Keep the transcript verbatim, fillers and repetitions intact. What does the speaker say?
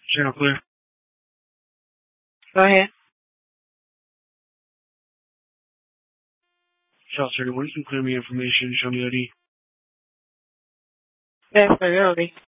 Channel clear. Go ahead. South thirty-one, you can clear me information, show me I D. That's priority.